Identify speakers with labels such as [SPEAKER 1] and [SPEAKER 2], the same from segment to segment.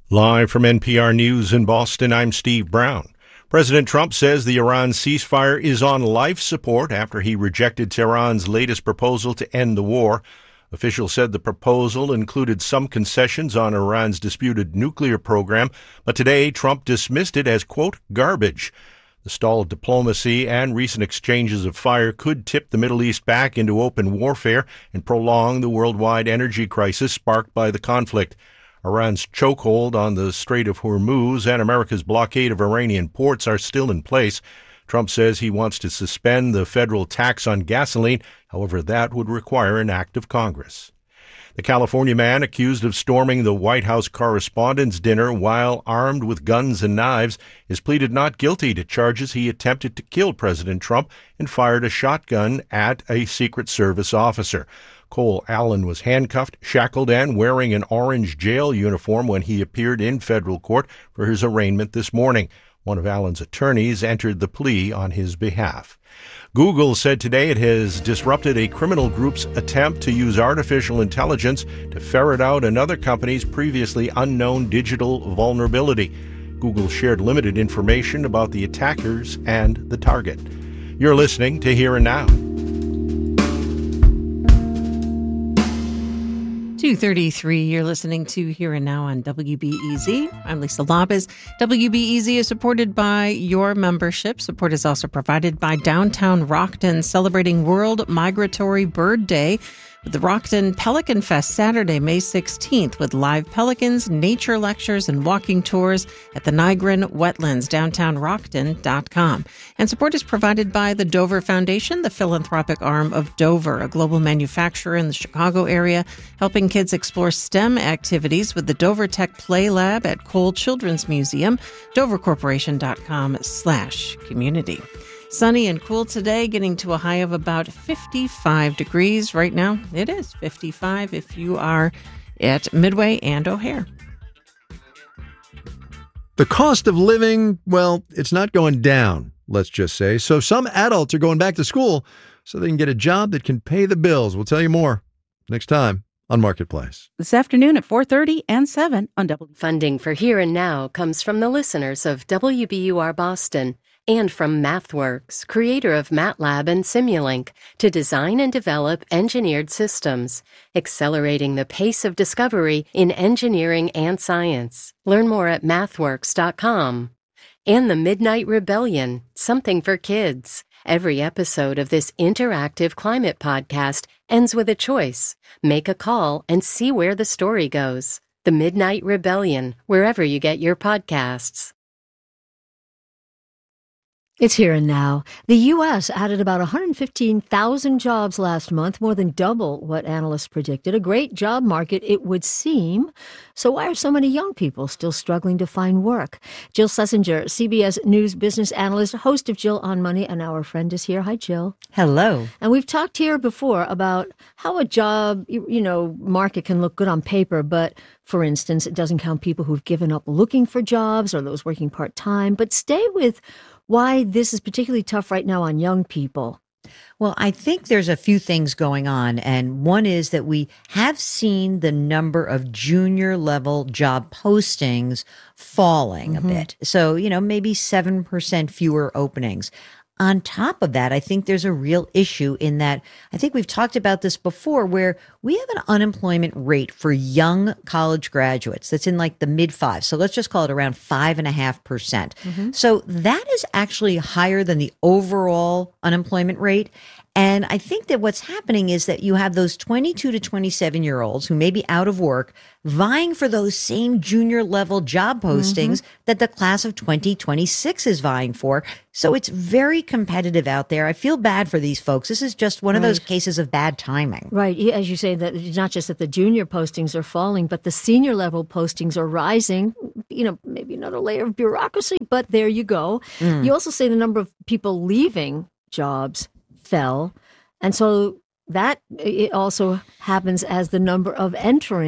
[SPEAKER 1] Live from NPR News in Boston, I'm Steve Brown. President Trump says the Iran ceasefire is on life support after he rejected Tehran's latest proposal to end the war. Officials said the proposal included some concessions on Iran's disputed nuclear program, but today Trump dismissed it as, quote, garbage. The stalled diplomacy and recent exchanges of fire could tip the Middle East back into open warfare and prolong the worldwide energy crisis sparked by the conflict. Iran's chokehold on the Strait of Hormuz and America's blockade of Iranian ports are still in place. Trump says he wants to suspend the federal tax on gasoline. However, that would require an act of Congress. The California man accused of storming the White House Correspondents' Dinner while armed with guns and knives has pleaded not guilty to charges he attempted to kill President Trump and fired a shotgun at a Secret Service officer. Cole Allen was handcuffed, shackled, and wearing an orange jail uniform when he appeared in federal court for his arraignment this morning. One of Allen's attorneys entered the plea on his behalf. Google said today it has disrupted a criminal group's attempt to use artificial intelligence to ferret out another company's previously unknown digital vulnerability. Google shared limited information about the attackers and the target. You're listening to Here and Now.
[SPEAKER 2] 2:33, you're listening to Here and Now on WBEZ. I'm Lisa Labez. WBEZ is supported by your membership. Support is also provided by Downtown Rockton, celebrating World Migratory Bird Day with the Rockton Pelican Fest Saturday, May 16th, with live pelicans, nature lectures, and walking tours at the Nigrin Wetlands, downtownrockton.com. And support is provided by the Dover Foundation, the philanthropic arm of Dover, a global manufacturer in the Chicago area, helping kids explore STEM activities with the Dover Tech Play Lab at Cole Children's Museum, dovercorporation.com/community. Sunny and cool today, getting to a high of about 55 degrees. Right now, it is 55 if you are at Midway and O'Hare.
[SPEAKER 3] The cost of living, well, it's not going down, let's just say. So some adults are going back to school so they can get a job that can pay the bills. We'll tell you more next time on Marketplace.
[SPEAKER 4] This afternoon at 4:30 and 7 on W.
[SPEAKER 5] Funding for Here and Now comes from the listeners of WBUR Boston and from MathWorks, creator of MATLAB and Simulink, to design and develop engineered systems, accelerating the pace of discovery in engineering and science. Learn more at mathworks.com. And the Midnight Rebellion, something for kids. Every episode of this interactive climate podcast ends with a choice. Make a call and see where the story goes. The Midnight Rebellion, wherever you get your podcasts.
[SPEAKER 6] It's Here and Now. The U.S. added about 115,000 jobs last month, more than double what analysts predicted. A great job market, it would seem. So why are so many young people still struggling to find work? Jill Schlesinger, CBS News business analyst, host of Jill on Money, and our friend is here. Hi, Jill.
[SPEAKER 7] Hello.
[SPEAKER 6] And we've talked here before about how a job, market can look good on paper, but for instance, it doesn't count people who've given up looking for jobs or those working part-time. But stay with why this is particularly tough right now on young people.
[SPEAKER 7] Well, I think there's a few things going on. And one is that we have seen the number of junior level job postings falling a bit. So, maybe 7% fewer openings. On top of that, I think there's a real issue in that I think we've talked about this before, where we have an unemployment rate for young college graduates that's in like the mid fives. So let's just call it around 5.5%. So that is actually higher than the overall unemployment rate. And I think that what's happening is that you have those 22 to 27-year-olds who may be out of work vying for those same junior level job postings that the class of 2026 is vying for. So it's very competitive out there. I feel bad for these folks. This is just one of those cases of bad timing.
[SPEAKER 6] Right. As you say, that it's not just that the junior postings are falling, but the senior level postings are rising. Maybe another layer of bureaucracy, but there you go. You also say the number of people leaving jobs fell. And so that it also happens as the number of entering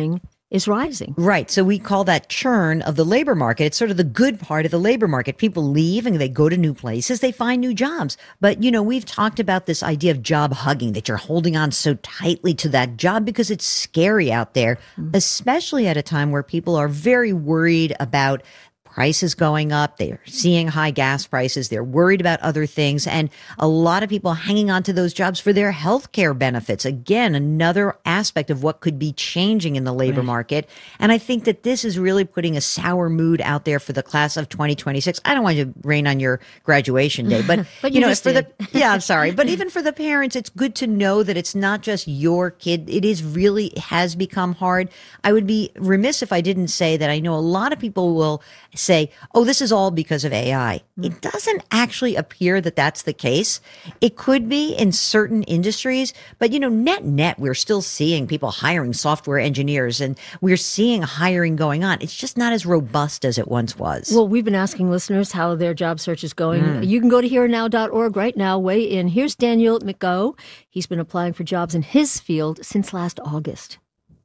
[SPEAKER 6] is rising.
[SPEAKER 7] Right. So we call that churn of the labor market. It's sort of the good part of the labor market. People leave and they go to new places. They find new jobs. But, we've talked about this idea of job hugging, that you're holding on so tightly to that job because it's scary out there, especially at a time where people are very worried about prices going up. They're seeing high gas prices. They're worried about other things. And a lot of people hanging on to those jobs for their health care benefits. Again, another aspect of what could be changing in the labor market. And I think that this is really putting a sour mood out there for the class of 2026. I don't want to rain on your graduation day, but,
[SPEAKER 6] But you just did.
[SPEAKER 7] I'm sorry. But even for the parents, it's good to know that it's not just your kid. It has become hard. I would be remiss if I didn't say that I know a lot of people will say, oh, this is all because of AI. It doesn't actually appear that that's the case. It could be in certain industries, but net, we're still seeing people hiring software engineers and we're seeing hiring going on. It's just not as robust as it once was.
[SPEAKER 6] Well, we've been asking listeners how their job search is going. You can go to hereandnow.org right now, weigh in. Here's Daniel McGo. He's been applying for jobs in his field since last August.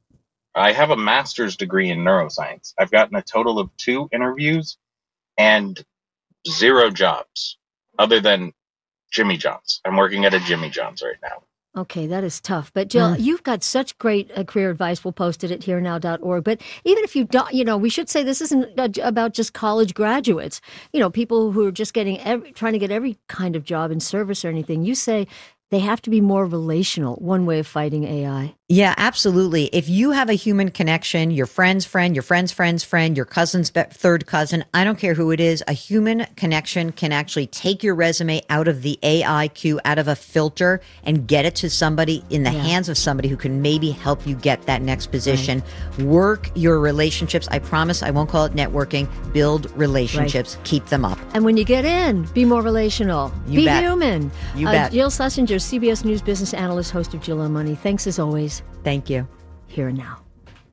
[SPEAKER 8] I have a master's degree in neuroscience. I've gotten a total of 2 interviews and 0 jobs other than Jimmy John's. I'm working at a Jimmy John's right now.
[SPEAKER 6] Okay, that is tough. But Jill, you've got such great career advice. We'll post it at hereandnow.org. But even if you don't, we should say this isn't about just college graduates. People who are just trying to get every kind of job in service or anything. You say they have to be more relational, one way of fighting AI.
[SPEAKER 7] Yeah, absolutely. If you have a human connection, your friend's friend, your friend's friend's friend, your cousin's third cousin, I don't care who it is, a human connection can actually take your resume out of the AI queue, out of a filter, and get it to somebody in the hands of somebody who can maybe help you get that next position. Right. Work your relationships. I promise I won't call it networking. Build relationships. Right. Keep them up.
[SPEAKER 6] And when you get in, be more relational. Be human.
[SPEAKER 7] You bet.
[SPEAKER 6] Jill Schlesinger, CBS News business analyst, host of Jill on Money. Thanks as always.
[SPEAKER 7] Thank you.
[SPEAKER 6] Here and Now.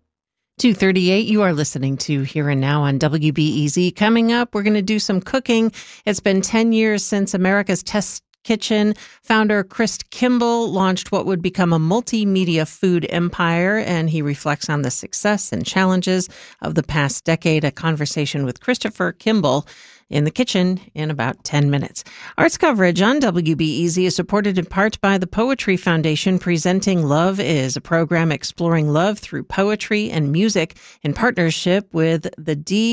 [SPEAKER 2] 2:38, you are listening to Here and Now on WBEZ. Coming up, we're going to do some cooking. It's been 10 years since America's Test Kitchen founder Chris Kimball launched what would become a multimedia food empire, and he reflects on the success and challenges of the past decade. A conversation with Christopher Kimball in the kitchen in about 10 minutes. Arts coverage on WBEZ is supported in part by the Poetry Foundation, presenting Love Is, a program exploring love through poetry and music in partnership with the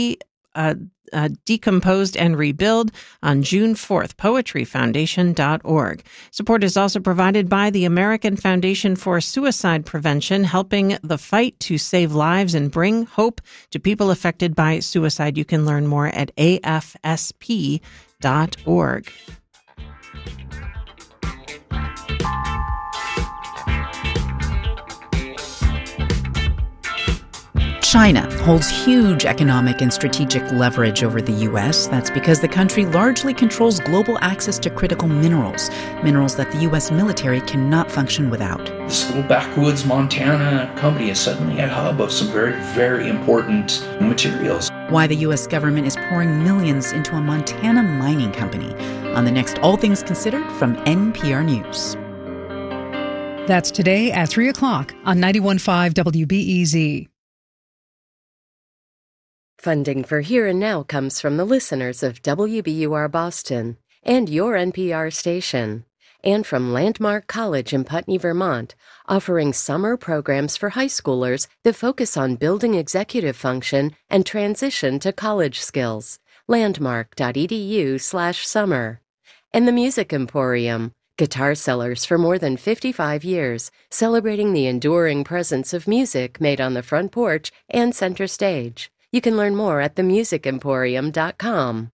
[SPEAKER 2] Decomposed and Rebuild on June 4th, poetryfoundation.org. Support is also provided by the American Foundation for Suicide Prevention, helping the fight to save lives and bring hope to people affected by suicide. You can learn more at afsp.org.
[SPEAKER 9] China holds huge economic and strategic leverage over the U.S. That's because the country largely controls global access to critical minerals that the U.S. military cannot function without.
[SPEAKER 10] This little backwoods Montana company is suddenly a hub of some very, very important materials.
[SPEAKER 9] Why the U.S. government is pouring millions into a Montana mining company on the next All Things Considered from NPR News.
[SPEAKER 11] That's today at 3 o'clock on 91.5 WBEZ.
[SPEAKER 5] Funding for Here and Now comes from the listeners of WBUR Boston and your NPR station, and from Landmark College in Putney, Vermont, offering summer programs for high schoolers that focus on building executive function and transition to college skills. Landmark.edu/summer. And the Music Emporium, guitar sellers for more than 55 years, celebrating the enduring presence of music made on the front porch and center stage. You can learn more at themusicemporium.com.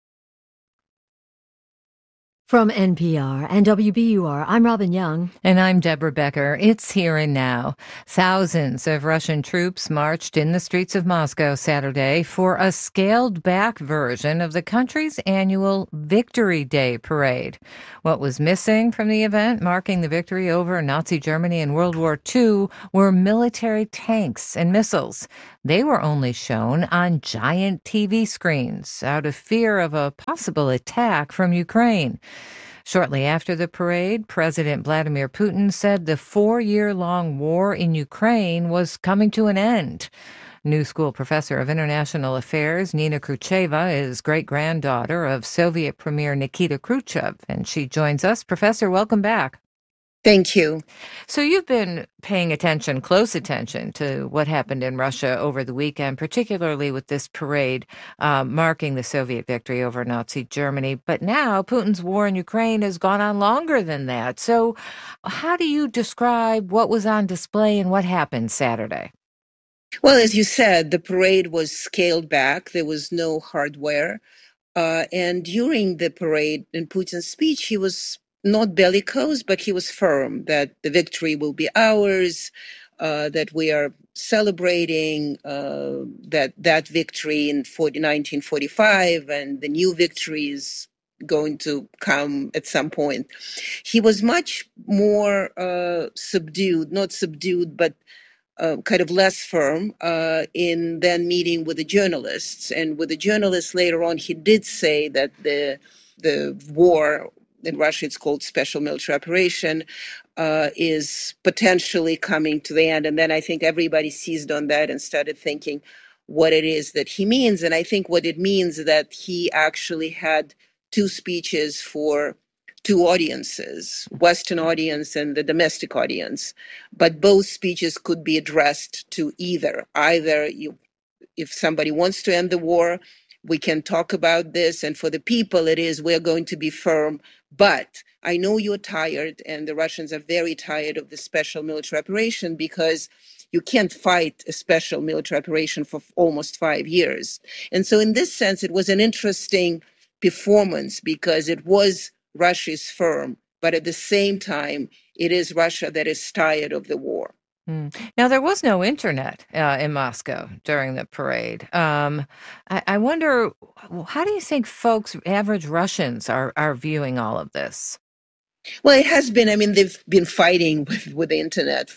[SPEAKER 6] From NPR and WBUR, I'm Robin Young.
[SPEAKER 12] And I'm Deborah Becker. It's Here and Now. Thousands of Russian troops marched in the streets of Moscow Saturday for a scaled-back version of the country's annual Victory Day parade. What was missing from the event, marking the victory over Nazi Germany in World War II, were military tanks and missiles. They were only shown on giant TV screens out of fear of a possible attack from Ukraine. Shortly after the parade, President Vladimir Putin said the 4-year-long war in Ukraine was coming to an end. New School professor of international affairs, Nina Khrushcheva, is great-granddaughter of Soviet Premier Nikita Khrushchev, and she joins us. Professor, welcome back.
[SPEAKER 13] Thank you.
[SPEAKER 12] So you've been paying close attention to what happened in Russia over the weekend, particularly with this parade marking the Soviet victory over Nazi Germany. But now Putin's war in Ukraine has gone on longer than that. So how do you describe what was on display and what happened Saturday?
[SPEAKER 13] Well, as you said, the parade was scaled back. There was no hardware. And during the parade, in Putin's speech, he was not bellicose, but he was firm that the victory will be ours, that we are celebrating that victory in 1945, and the new victory is going to come at some point. He was much more subdued, not subdued, but kind of less firm in then meeting with the journalists. And with the journalists later on, he did say that the war, in Russia it's called special military operation, is potentially coming to the end. And then I think everybody seized on that and started thinking what it is that he means. And I think what it means is that he actually had two speeches for two audiences, Western audience and the domestic audience. But both speeches could be addressed to either if somebody wants to end the war, we can talk about this. And for the people, it is, we're going to be firm. But I know you're tired, and the Russians are very tired of the special military operation, because you can't fight a special military operation for almost 5 years. And so in this sense, it was an interesting performance, because it was Russia is firm, but at the same time, it is Russia that is tired of the war.
[SPEAKER 12] Now, there was no internet in Moscow during the parade. I wonder, how do you think folks, average Russians, are viewing all of this?
[SPEAKER 13] Well, it has been, they've been fighting with the internet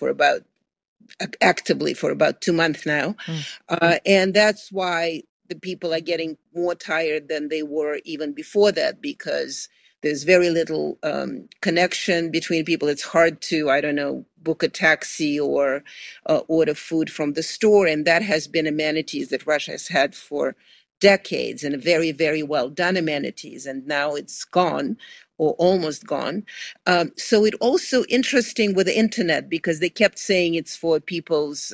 [SPEAKER 13] actively for about 2 months now. And that's why the people are getting more tired than they were even before that, because there's very little connection between people. It's hard to, book a taxi or order food from the store. And that has been amenities that Russia has had for decades, and very, very well done amenities. And now it's gone, or almost gone. So it also interesting with the internet, because they kept saying it's for people's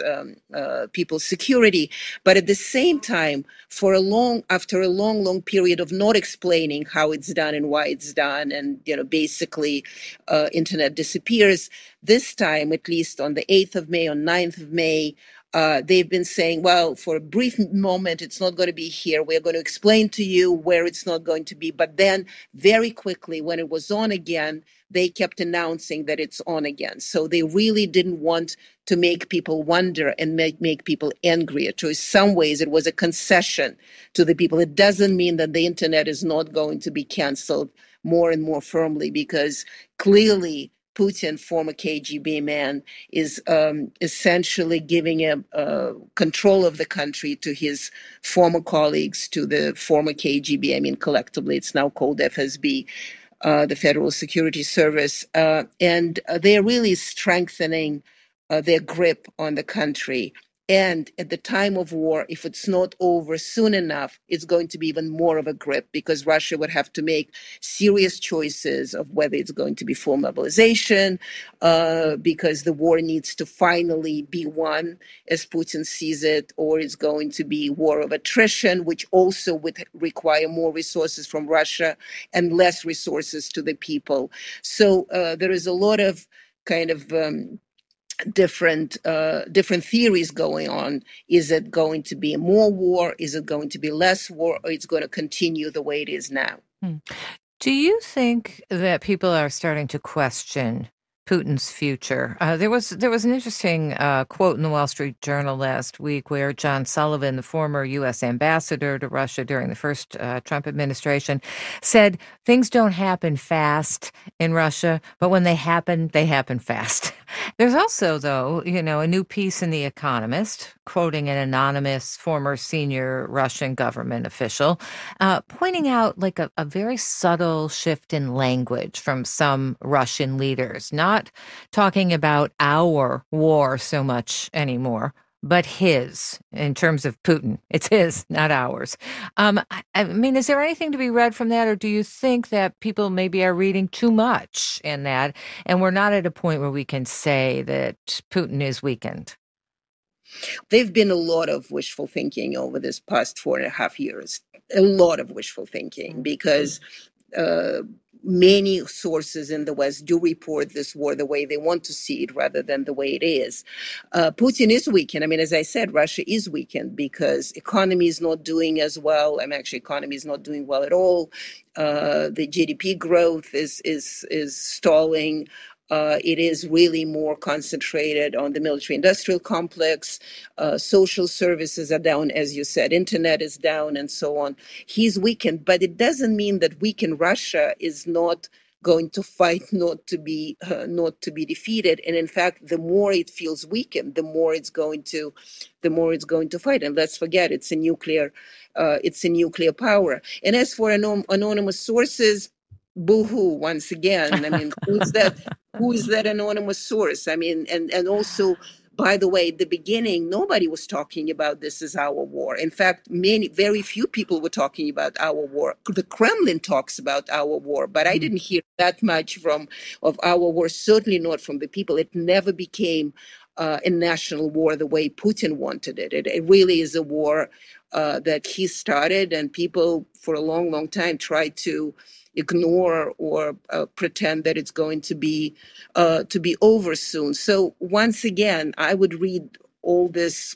[SPEAKER 13] security, but at the same time, after a long period of not explaining how it's done and why it's done, and basically internet disappears. This time, at least on the 8th of May, on 9th of May, they've been saying, well, for a brief moment, it's not going to be here. We're going to explain to you where it's not going to be. But then very quickly, when it was on again, they kept announcing that it's on again. So they really didn't want to make people wonder and make people angrier. So in some ways, it was a concession to the people. It doesn't mean that the internet is not going to be canceled more and more firmly, because clearly Putin, former KGB man, is essentially giving control of the country to his former colleagues, to the former KGB. Collectively, it's now called FSB, the Federal Security Service. And they're really strengthening their grip on the country. And at the time of war, if it's not over soon enough, it's going to be even more of a grip, because Russia would have to make serious choices of whether it's going to be full mobilization, because the war needs to finally be won, as Putin sees it, or it's going to be war of attrition, which also would require more resources from Russia and less resources to the people. So there is a lot of kind of different theories going on. Is it going to be more war? Is it going to be less war? Or it's going to continue the way it is now?
[SPEAKER 12] Do you think that people are starting to question Putin's future? There was an interesting quote in the Wall Street Journal last week where John Sullivan, the former U.S. ambassador to Russia during the first Trump administration, said things don't happen fast in Russia, but when they happen fast. There's also, though, a new piece in The Economist, quoting an anonymous former senior Russian government official, pointing out like a very subtle shift in language from some Russian leaders, not talking about our war so much anymore, but his, in terms of Putin. It's his, not ours. I mean, is there anything to be read from that, or do you think that people maybe are reading too much in that, and we're not at a point where we can say that Putin is weakened?
[SPEAKER 13] There've been a lot of wishful thinking over this past 4.5 years, a lot of wishful thinking, because many sources in the West do report this war the way they want to see it rather than the way it is. Putin is weakened. I mean, as I said, Russia is weakened because economy is not doing as well. I mean, actually, economy is not doing well at all. The GDP growth is stalling. It is really more concentrated on the military-industrial complex. Social services are down, as you said. Internet is down, and so on. He's weakened, but it doesn't mean that weakened Russia is not going to fight not to be defeated. And in fact, the more it feels weakened, the more it's going to fight. And let's forget, it's a nuclear power. And as for anonymous sources, boo-hoo, once again. I mean, who is that anonymous source? I mean, and also, by the way, at the beginning, nobody was talking about this as our war. In fact, very few people were talking about our war. The Kremlin talks about our war, but I didn't hear that much of our war, certainly not from the people. It never became a national war the way Putin wanted it. It really is a war that he started, and people for a long, long time tried to ignore or pretend that it's going to be over soon. So once again, I would read all this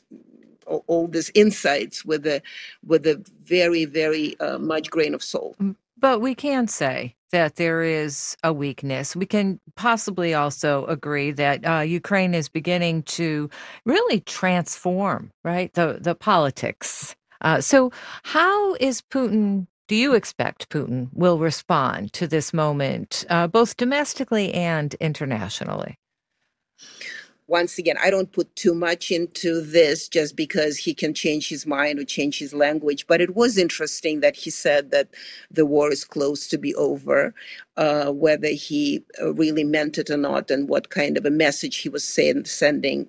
[SPEAKER 13] insights with a very, very much grain of salt.
[SPEAKER 12] But we can say that there is a weakness. We can possibly also agree that Ukraine is beginning to really transform, right, the politics. So how is Putin? Do you expect Putin will respond to this moment, both domestically and internationally?
[SPEAKER 13] Once again, I don't put too much into this just because he can change his mind or change his language. But it was interesting that he said that the war is close to be over, whether he really meant it or not, and what kind of a message he was sending.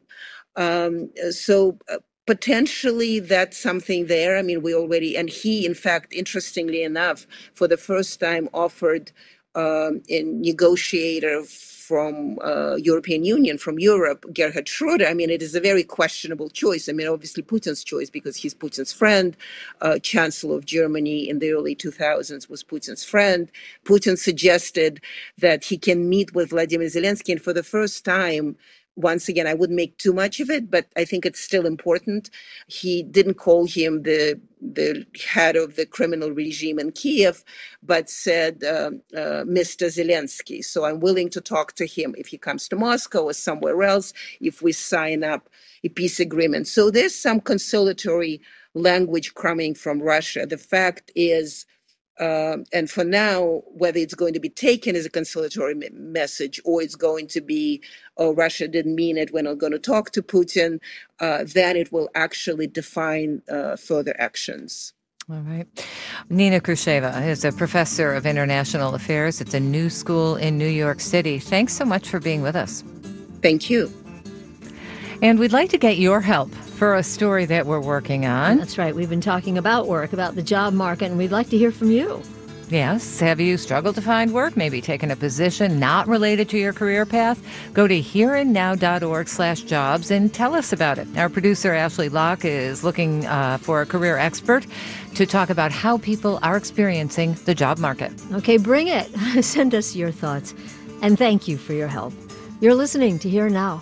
[SPEAKER 13] Potentially that's something there. I mean, and he, in fact, interestingly enough, for the first time offered a negotiator from European Union, from Europe, Gerhard Schröder. I mean, it is a very questionable choice. I mean, obviously Putin's choice because he's Putin's friend. Chancellor of Germany in the early 2000s was Putin's friend. Putin suggested that he can meet with Vladimir Zelensky, and for the first time, once again, I wouldn't make too much of it, but I think it's still important. He didn't call him the head of the criminal regime in Kiev, but said, Mr. Zelensky. So I'm willing to talk to him if he comes to Moscow or somewhere else, if we sign up a peace agreement. So there's some conciliatory language coming from Russia. The fact is, and for now, whether it's going to be taken as a conciliatory message or it's going to be, oh, Russia didn't mean it, we're not going to talk to Putin, then it will actually define further actions.
[SPEAKER 12] All right. Nina Khrushcheva is a professor of international affairs at the New School in New York City. Thanks so much for being with us.
[SPEAKER 13] Thank you.
[SPEAKER 12] And we'd like to get your help for a story that we're working on.
[SPEAKER 6] That's right. We've been talking about work, about the job market, and we'd like to hear from you.
[SPEAKER 12] Yes. Have you struggled to find work? Maybe taken a position not related to your career path? Go to hereandnow.org/jobs and tell us about it. Our producer, Ashley Locke, is looking for a career expert to talk about how people are experiencing the job market.
[SPEAKER 6] Okay, bring it. Send us your thoughts. And thank you for your help. You're listening to Here Now.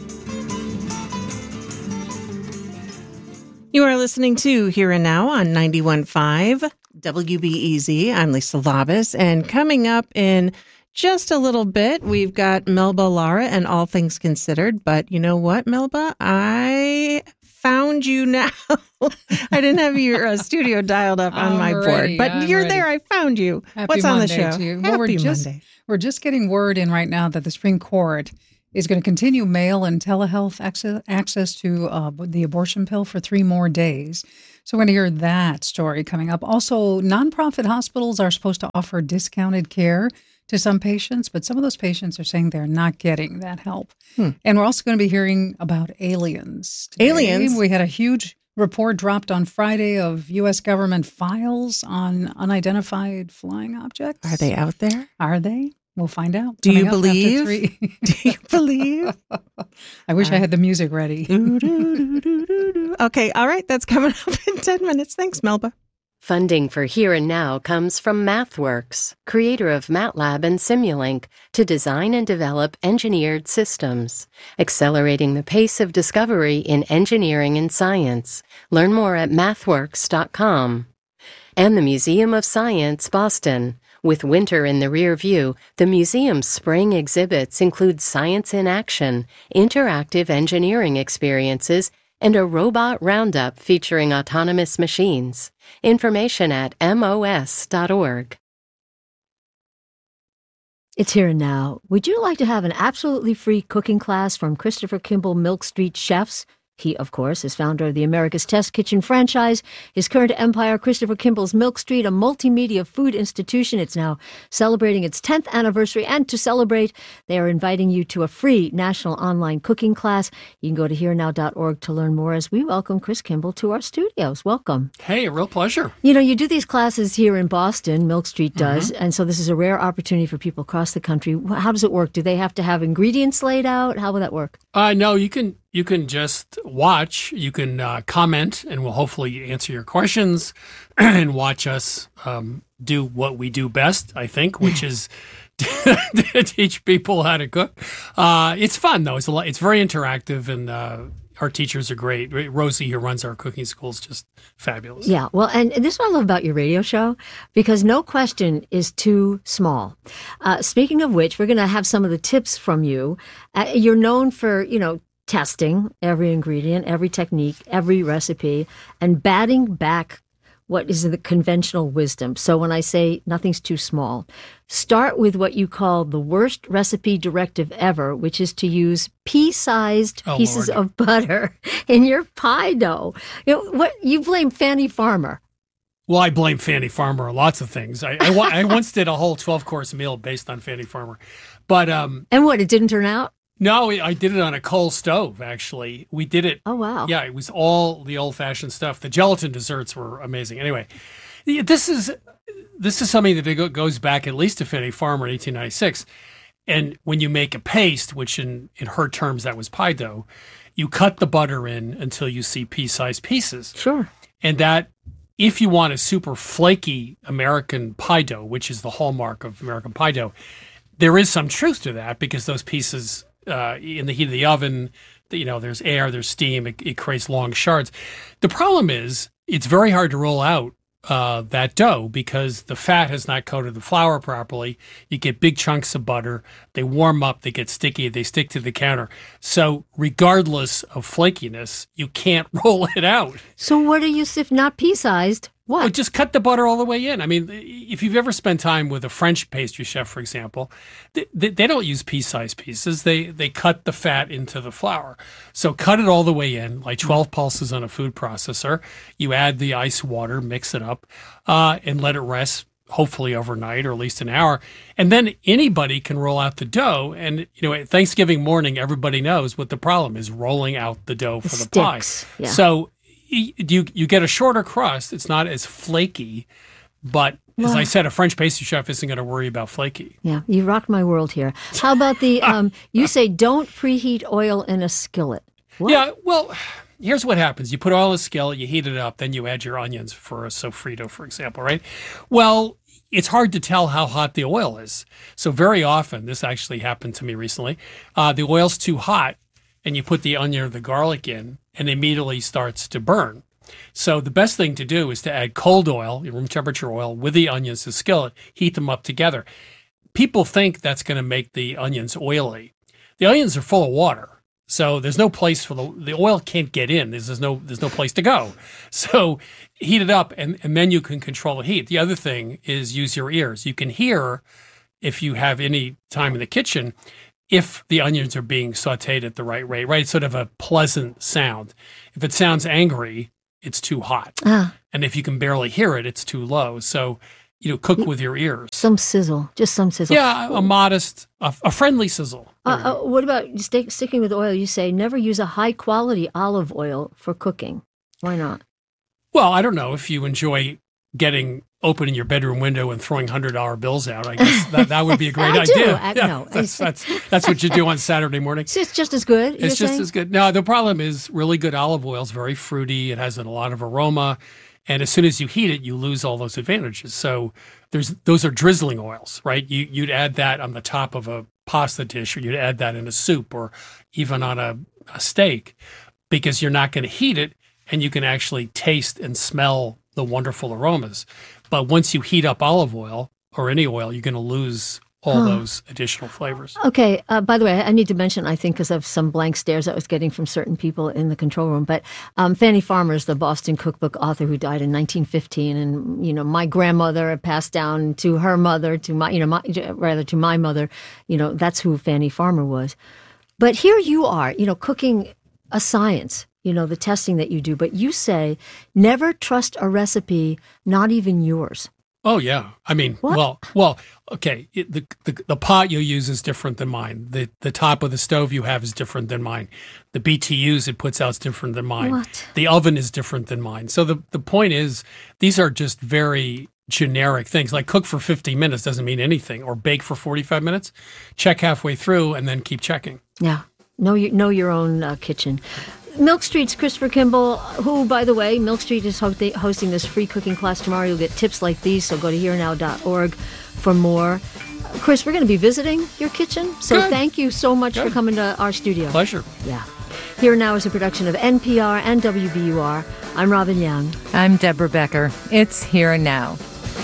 [SPEAKER 2] You are listening to Here and Now on 91.5 WBEZ. I'm Lisa Labus, and coming up in just a little bit, we've got Melba Lara and All Things Considered. But you know what, Melba? I found you now. I didn't have your studio dialed up on my board, but you're there. I found you.
[SPEAKER 11] Happy
[SPEAKER 2] What's on
[SPEAKER 11] Monday
[SPEAKER 2] the show?
[SPEAKER 11] To you.
[SPEAKER 2] Happy
[SPEAKER 11] Well,
[SPEAKER 2] Monday.
[SPEAKER 11] We're just getting word in right now that the Supreme Court is going to continue mail and telehealth access to the abortion pill for 3 more days. So we're going to hear that story coming up. Also, nonprofit hospitals are supposed to offer discounted care to some patients, but some of those patients are saying they're not getting that help.
[SPEAKER 2] Hmm.
[SPEAKER 11] And we're also going to be hearing about aliens today.
[SPEAKER 2] Aliens?
[SPEAKER 11] We had a huge report dropped on Friday of U.S. government files on unidentified flying objects.
[SPEAKER 2] Are they out there?
[SPEAKER 11] Are they? We'll find out.
[SPEAKER 2] Do you
[SPEAKER 11] Coming up after
[SPEAKER 2] believe?
[SPEAKER 11] 3.
[SPEAKER 2] Do you believe?
[SPEAKER 11] I wish I had the music ready.
[SPEAKER 2] Okay, all right. That's coming up in 10 minutes. Thanks, Melba.
[SPEAKER 5] Funding for Here and Now comes from MathWorks, creator of MATLAB and Simulink, to design and develop engineered systems, accelerating the pace of discovery in engineering and science. Learn more at mathworks.com. And the Museum of Science, Boston. With winter in the rear view, the museum's spring exhibits include science in action, interactive engineering experiences, and a robot roundup featuring autonomous machines. Information at mos.org.
[SPEAKER 6] It's Here and Now. Would you like to have an absolutely free cooking class from Christopher Kimball Milk Street Chefs? He, of course, is founder of the America's Test Kitchen franchise. His current empire, Christopher Kimball's Milk Street, a multimedia food institution. It's now celebrating its 10th anniversary. And to celebrate, they are inviting you to a free national online cooking class. You can go to herenow.org to learn more as we welcome Chris Kimball to our studios. Welcome.
[SPEAKER 14] Hey, a real pleasure.
[SPEAKER 6] You know, you do these classes here in Boston, Milk Street does, and so this is a rare opportunity for people across the country. How does it work? Do they have to have ingredients laid out? How will that work?
[SPEAKER 14] No, you can just watch. You can comment, and we'll hopefully answer your questions and watch us do what we do best, I think, which is to teach people how to cook. It's fun, though. It's very interactive, and our teachers are great. Rosie, who runs our cooking school, is just fabulous.
[SPEAKER 6] Yeah, well, and this is what I love about your radio show, because no question is too small. Speaking of which, we're going to have some of the tips from you. You're known for, testing every ingredient, every technique, every recipe, and batting back what is the conventional wisdom. So when I say nothing's too small, start with what you call the worst recipe directive ever, which is to use pea-sized pieces of butter in your pie dough. You blame Fannie Farmer.
[SPEAKER 14] Well, I blame Fannie Farmer on lots of things. I once did a whole 12-course meal based on Fannie Farmer. But
[SPEAKER 6] and what, it didn't turn out?
[SPEAKER 14] No, I did it on a coal stove, actually. We did it.
[SPEAKER 6] Oh, wow.
[SPEAKER 14] Yeah, it was all the old-fashioned stuff. The gelatin desserts were amazing. Anyway, this is something that goes back at least to Fannie Farmer in 1896. And when you make a paste, which in her terms that was pie dough, you cut the butter in until you see pea-sized pieces.
[SPEAKER 6] Sure.
[SPEAKER 14] And that, if you want a super flaky American pie dough, which is the hallmark of American pie dough, there is some truth to that, because those pieces... in the heat of the oven, there's air, there's steam, it creates long shards. The problem is it's very hard to roll out that dough because the fat has not coated the flour properly. You get big chunks of butter. They warm up, they get sticky, they stick to the counter. So regardless of flakiness, you can't roll it out.
[SPEAKER 6] So what are you, if not pea-sized? What?
[SPEAKER 14] Well, just cut the butter all the way in. I mean, if you've ever spent time with a French pastry chef, for example, they don't use pea-sized pieces. They cut the fat into the flour. So cut it all the way in, like 12 pulses on a food processor. You add the ice water, mix it up, and let it rest, hopefully overnight or at least an hour. And then anybody can roll out the dough. And, Thanksgiving morning, everybody knows what the problem is, rolling out the dough for the pie.
[SPEAKER 6] Yeah.
[SPEAKER 14] So you get a shorter crust. It's not as flaky, but as I said, a French pastry chef isn't going to worry about flaky.
[SPEAKER 6] Yeah, you rocked my world here. How about the, you say don't preheat oil in a skillet. What?
[SPEAKER 14] Yeah, well, here's what happens. You put oil in a skillet, you heat it up, then you add your onions for a sofrito, for example, right? Well, it's hard to tell how hot the oil is. So very often, this actually happened to me recently, the oil's too hot, and you put the onion or the garlic in, and it immediately starts to burn. So the best thing to do is to add cold oil, room temperature oil, with the onions to skillet, heat them up together. People think that's going to make the onions oily. The onions are full of water, so there's no place for the oil can't get in. There's no place to go. So heat it up, and then you can control the heat. The other thing is use your ears. You can hear, if you have any time in the kitchen, if the onions are being sauteed at the right rate, right? It's sort of a pleasant sound. If it sounds angry, it's too hot. And if you can barely hear it, it's too low. So cook with your ears.
[SPEAKER 6] Some sizzle, just some sizzle.
[SPEAKER 14] Yeah, a modest, a friendly sizzle.
[SPEAKER 6] What about sticking with oil? You say never use a high-quality olive oil for cooking. Why not?
[SPEAKER 14] Well, I don't know if you enjoy opening your bedroom window and throwing $100 bills out. I guess that would be a great idea.
[SPEAKER 6] No,
[SPEAKER 14] that's what you do on Saturday morning.
[SPEAKER 6] It's just as good.
[SPEAKER 14] It's just as good. No, the problem is really good olive oil is very fruity. It has a lot of aroma. And as soon as you heat it, you lose all those advantages. So those are drizzling oils, right? You'd add that on the top of a pasta dish, or you'd add that in a soup, or even on a steak, because you're not going to heat it, and you can actually taste and smell the wonderful aromas. But once you heat up olive oil or any oil, you're going to lose all those additional flavors.
[SPEAKER 6] Okay. By the way, I need to mention, I think, because of some blank stares I was getting from certain people in the control room, but Fannie Farmer is the Boston cookbook author who died in 1915. And, my grandmother passed down to her mother, to my mother. That's who Fannie Farmer was. But here you are, cooking a science, the testing that you do. But you say, never trust a recipe, not even yours.
[SPEAKER 14] Oh, yeah. I mean, well, okay. The pot you use is different than mine. The top of the stove you have is different than mine. The BTUs it puts out is different than mine.
[SPEAKER 6] What?
[SPEAKER 14] The oven is different than mine. So the point is, these are just very generic things. Like cook for 50 minutes doesn't mean anything, or bake for 45 minutes. Check halfway through and then keep checking.
[SPEAKER 6] Yeah. Know your own kitchen. Milk Street's Christopher Kimball, who, by the way, Milk Street is hosting this free cooking class tomorrow. You'll get tips like these, so go to herenow.org for more. Chris, we're going to be visiting your kitchen, so thank you so much for coming to our studio.
[SPEAKER 14] Pleasure.
[SPEAKER 6] Yeah. Here Now is a production of NPR and WBUR. I'm Robin Young.
[SPEAKER 12] I'm Deborah Becker. It's Here and Now.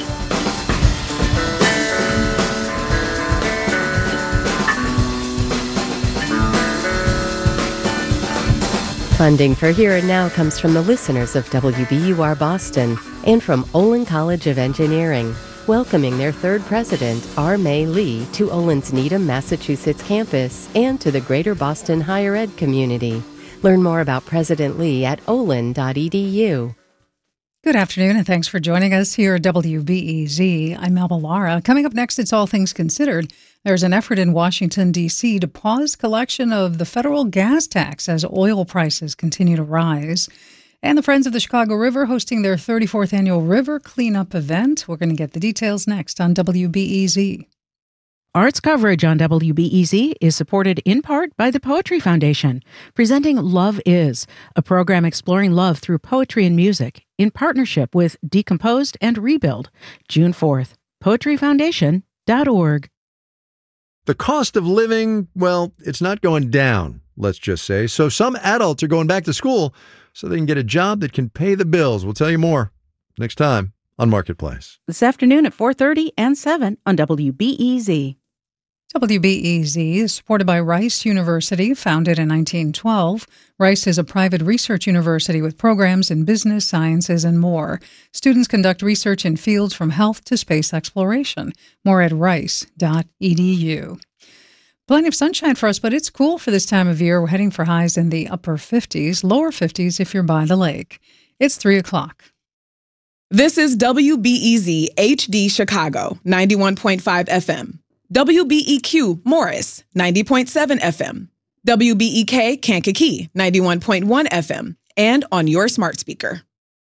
[SPEAKER 12] Funding for Here and Now comes from the listeners of WBUR Boston and from Olin College of Engineering, welcoming their third president, R. May Lee, to Olin's Needham, Massachusetts campus and to the greater Boston higher ed community. Learn more about President Lee at olin.edu.
[SPEAKER 11] Good afternoon, and thanks for joining us here at WBEZ. I'm Melba Lara. Coming up next, it's All Things Considered. There's an effort in Washington, D.C. to pause collection of the federal gas tax as oil prices continue to rise. And the Friends of the Chicago River hosting their 34th annual River Cleanup event. We're going to get the details next on WBEZ.
[SPEAKER 15] Arts coverage on WBEZ is supported in part by the Poetry Foundation, presenting Love Is, a program exploring love through poetry and music in partnership with Decomposed and Rebuild, June 4th. poetryfoundation.org.
[SPEAKER 3] The cost of living, well, it's not going down, let's just say. So some adults are going back to school so they can get a job that can pay the bills. We'll tell you more next time on Marketplace.
[SPEAKER 4] This afternoon at 4:30 and 7 on WBEZ.
[SPEAKER 11] WBEZ is supported by Rice University, founded in 1912. Rice is a private research university with programs in business, sciences, and more. Students conduct research in fields from health to space exploration. More at rice.edu. Plenty of sunshine for us, but it's cool for this time of year. We're heading for highs in the upper 50s, lower 50s if you're by the lake. It's 3 o'clock.
[SPEAKER 16] This is WBEZ HD Chicago, 91.5 FM. WBEQ Morris, 90.7 FM. WBEK Kankakee, 91.1 FM. And on your smart speaker.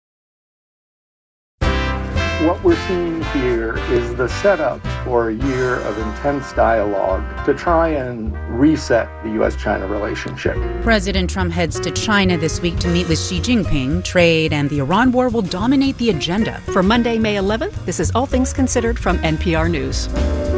[SPEAKER 17] What we're seeing here is the setup for a year of intense dialogue to try and reset the U.S.-China relationship.
[SPEAKER 9] President Trump heads to China this week to meet with Xi Jinping. Trade and the Iran war will dominate the agenda.
[SPEAKER 4] For Monday, May 11th, this is All Things Considered from NPR News.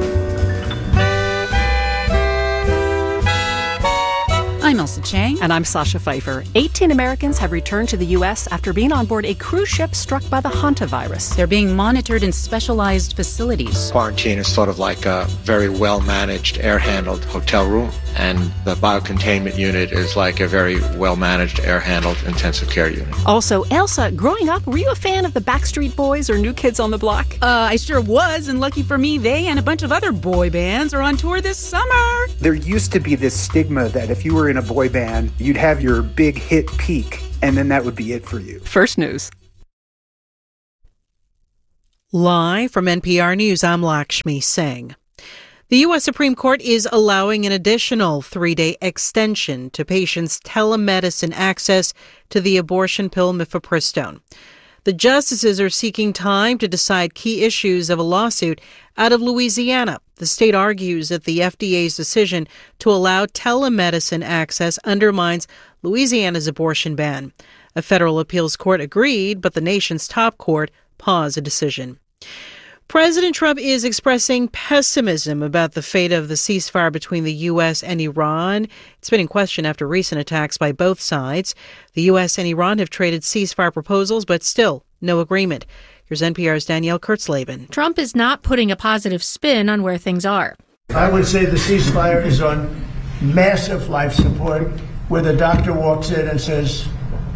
[SPEAKER 9] I'm Elsa Chang.
[SPEAKER 4] And I'm Sasha Pfeiffer. 18 Americans have returned to the U.S. after being on board a cruise ship struck by the hantavirus.
[SPEAKER 9] They're being monitored in specialized facilities.
[SPEAKER 18] Quarantine is sort of like a very well-managed, air-handled hotel room, and the biocontainment unit is like a very well-managed, air-handled intensive care unit.
[SPEAKER 4] Also, Elsa, growing up, were you a fan of the Backstreet Boys or New Kids on the Block?
[SPEAKER 9] I sure was, and lucky for me, they and a bunch of other boy bands are on tour this summer.
[SPEAKER 19] There used to be this stigma that if you were in a boy band, you'd have your big hit peak, and then that would be it for you.
[SPEAKER 4] First News.
[SPEAKER 20] Live from NPR News, I'm Lakshmi Singh. The U.S. Supreme Court is allowing an additional 3-day extension to patients' telemedicine access to the abortion pill mifepristone. The justices are seeking time to decide key issues of a lawsuit out of Louisiana. The state argues that the FDA's decision to allow telemedicine access undermines Louisiana's abortion ban. A federal appeals court agreed, but the nation's top court paused a decision. President Trump is expressing pessimism about the fate of the ceasefire between the U.S. and Iran. It's been in question after recent attacks by both sides. The U.S. and Iran have traded ceasefire proposals, but still no agreement. Here's NPR's Danielle Kurtzleben.
[SPEAKER 21] Trump is not putting a positive spin on where things are.
[SPEAKER 22] I would say the ceasefire is on massive life support, where the doctor walks in and says,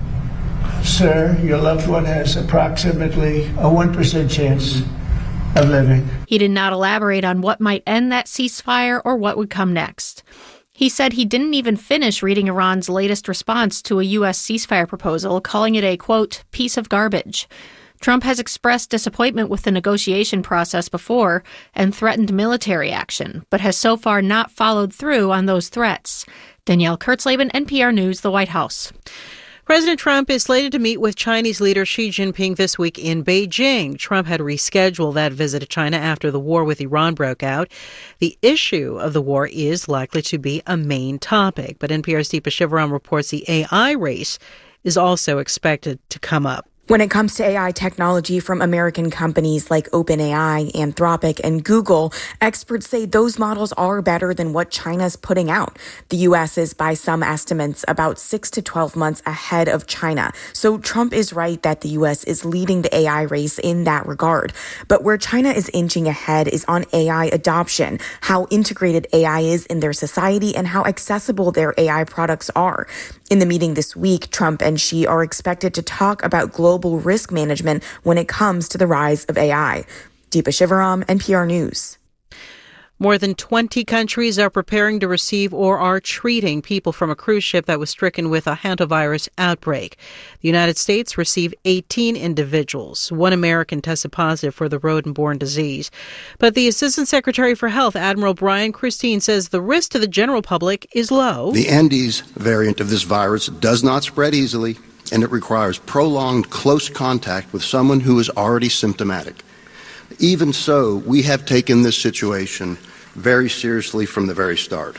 [SPEAKER 22] "Sir, your loved one has approximately a 1% chance of living."
[SPEAKER 21] He did not elaborate on what might end that ceasefire or what would come next. He said he didn't even finish reading Iran's latest response to a U.S. ceasefire proposal, calling it a, quote, piece of garbage. Trump has expressed disappointment with the negotiation process before and threatened military action, but has so far not followed through on those threats. Danielle Kurtzleben, NPR News, the White House.
[SPEAKER 20] President Trump is slated to meet with Chinese leader Xi Jinping this week in Beijing. Trump had rescheduled that visit to China after the war with Iran broke out. The issue of the war is likely to be a main topic, but NPR's Deepa Shivaram reports the AI race is also expected to come up.
[SPEAKER 23] When it comes to AI technology from American companies like OpenAI, Anthropic, and Google, experts say those models are better than what China's putting out. The U.S. is, by some estimates, about 6 to 12 months ahead of China. So Trump is right that the U.S. is leading the AI race in that regard. But where China is inching ahead is on AI adoption, how integrated AI is in their society, and how accessible their AI products are. In the meeting this week, Trump and Xi are expected to talk about global risk management when it comes to the rise of AI. Deepa Shivaram, NPR News.
[SPEAKER 20] More than 20 countries are preparing to receive or are treating people from a cruise ship that was stricken with a hantavirus outbreak. The United States received 18 individuals. One American tested positive for the rodent-borne disease. But the Assistant Secretary for Health, Admiral Brian Christine, says the risk to the general public is low.
[SPEAKER 24] The Andes variant of this virus does not spread easily, and it requires prolonged close contact with someone who is already symptomatic. Even so, we have taken this situation very seriously from the very start.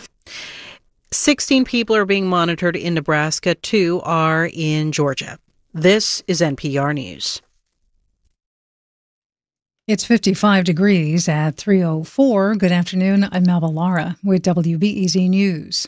[SPEAKER 20] 16 people are being monitored in Nebraska. 2 are in Georgia. This is NPR News.
[SPEAKER 11] It's 55 degrees at 3:04. Good afternoon. I'm Melba Lara with WBEZ News.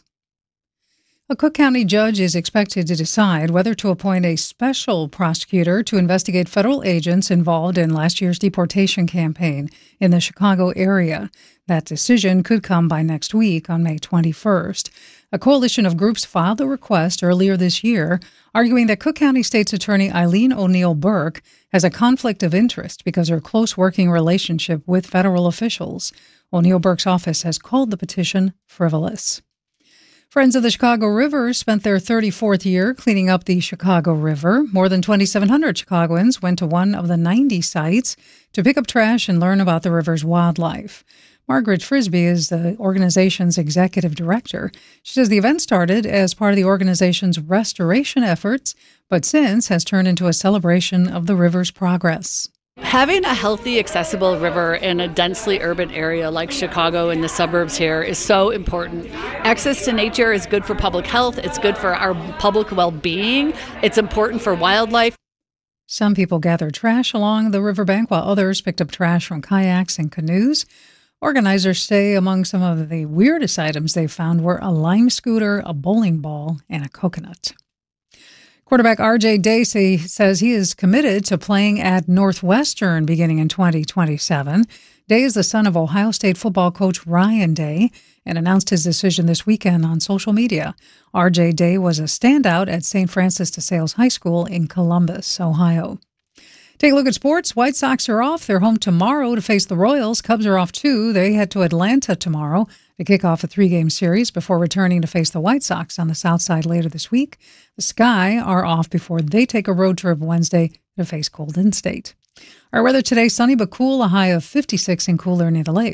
[SPEAKER 11] A Cook County judge is expected to decide whether to appoint a special prosecutor to investigate federal agents involved in last year's deportation campaign in the Chicago area. That decision could come by next week on May 21st. A coalition of groups filed a request earlier this year, arguing that Cook County State's Attorney Eileen O'Neill Burke has a conflict of interest because of her close working relationship with federal officials. O'Neill Burke's office has called the petition frivolous. Friends of the Chicago River spent their 34th year cleaning up the Chicago River. More than 2,700 Chicagoans went to one of the 90 sites to pick up trash and learn about the river's wildlife. Margaret Frisbee is the organization's executive director. She says the event started as part of the organization's restoration efforts, but since has turned into a celebration of the river's progress.
[SPEAKER 25] Having a healthy, accessible river in a densely urban area like Chicago and the suburbs here is so important. Access to nature is good for public health. It's good for our public well-being. It's important for wildlife.
[SPEAKER 11] Some people gathered trash along the riverbank, while others picked up trash from kayaks and canoes. Organizers say among some of the weirdest items they found were a lime scooter, a bowling ball, and a coconut. Quarterback R.J. Day says he is committed to playing at Northwestern beginning in 2027. Day is the son of Ohio State football coach Ryan Day and announced his decision this weekend on social media. R.J. Day was a standout at St. Francis de Sales High School in Columbus, Ohio. Take a look at sports. White Sox are off. They're home tomorrow to face the Royals. Cubs are off too. They head to Atlanta tomorrow to kick off a 3-game series before returning to face the White Sox on the South Side later this week. The Sky are off before they take a road trip Wednesday to face Golden State. Our weather today, sunny but cool, a high of 56 and cooler near the lake.